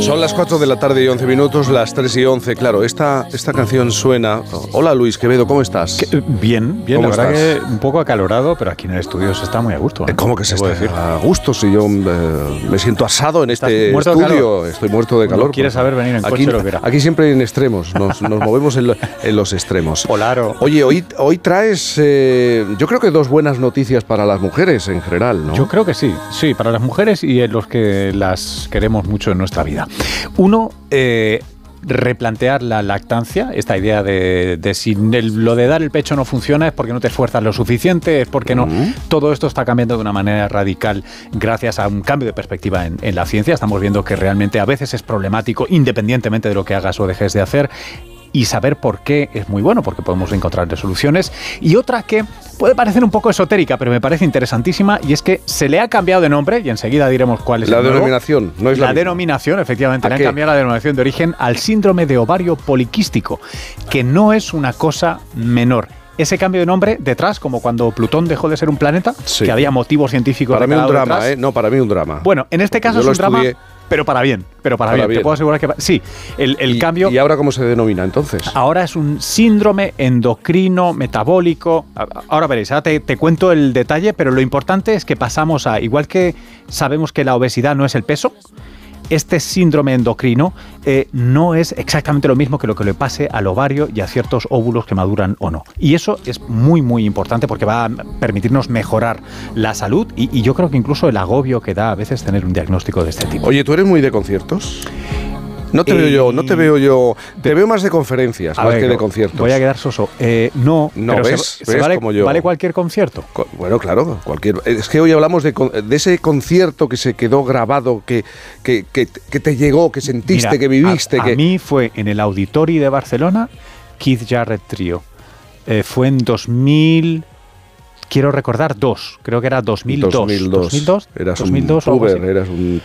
Son las 4 de la tarde y 11 minutos, las 3 y 11. Claro, esta canción suena... Hola Luis Quevedo, ¿cómo estás? Bien, la verdad que un poco acalorado, pero aquí en el estudio se está muy a gusto. ¿Cómo que se está a gusto? Si yo me siento asado en este estudio, estoy muerto de calor. No quieres saber venir en coche, lo verás. Aquí siempre en extremos, nos movemos en los extremos. Polaro. Oye, hoy traes, yo creo que dos buenas noticias para las mujeres en general, ¿no? Yo creo que sí, para las mujeres y en los que las queremos mucho en nuestra vida. Uno, replantear la lactancia, esta idea de si lo de dar el pecho no funciona es porque no te esfuerzas lo suficiente, es porque no. Todo esto está cambiando de una manera radical gracias a un cambio de perspectiva en la ciencia. Estamos viendo que realmente a veces es problemático, independientemente de lo que hagas o dejes de hacer. Y saber por qué es muy bueno, porque podemos encontrar soluciones. Y otra que puede parecer un poco esotérica, pero me parece interesantísima, y es que se le ha cambiado de nombre, y enseguida diremos cuál es la denominación. No es la denominación, efectivamente. Le han cambiado la denominación de origen al síndrome de ovario poliquístico, que no es una cosa menor. Ese cambio de nombre detrás, como cuando Plutón dejó de ser un planeta, que había motivos científicos. Para mí un drama, No, para mí un drama. Bueno, en este caso es un drama... Pero para bien. Te puedo asegurar que... Sí, el cambio... ¿Y ahora cómo se denomina entonces? Ahora es un síndrome endocrino metabólico. Ahora veréis, ahora te cuento el detalle, pero lo importante es que pasamos a... Igual que sabemos que la obesidad no es el peso, este síndrome endocrino no es exactamente lo mismo que lo que le pase al ovario y a ciertos óvulos que maduran o no. Y eso es muy, muy importante porque va a permitirnos mejorar la salud y yo creo que incluso el agobio que da a veces tener un diagnóstico de este tipo. Oye, ¿tú eres muy de conciertos? No te veo yo. Te veo más de conferencias, más que de conciertos. Voy a quedar soso. No, pero ¿ves vale, como yo? ¿Vale cualquier concierto? Bueno, claro, cualquier. Es que hoy hablamos de ese concierto que se quedó grabado, que te llegó, que sentiste, mira, que viviste. A mí fue en el Auditori de Barcelona, Keith Jarrett Trio. Fue en 2000... Quiero recordar creo que era 2002. 2002. Eras 2002 un tuber, eras un